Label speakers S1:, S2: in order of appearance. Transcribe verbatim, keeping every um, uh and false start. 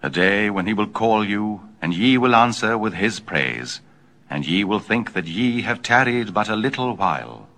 S1: the day when he will call you, and ye will answer with his praise, and ye will think that ye have tarried but a little while.